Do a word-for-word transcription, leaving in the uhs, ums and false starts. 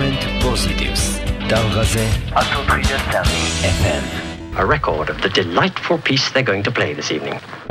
Moment Positives. Dalgaze one oh three point seven F M. A record of the delightful piece they're going to play this evening.